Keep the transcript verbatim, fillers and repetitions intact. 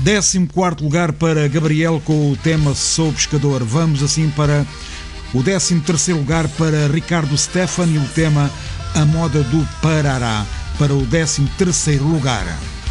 décimo quarto lugar para Gabriel com o tema Sou Pescador. Vamos assim para o décimo terceiro lugar para Ricardo Stefani, o tema A Moda do Parará, para o décimo terceiro lugar.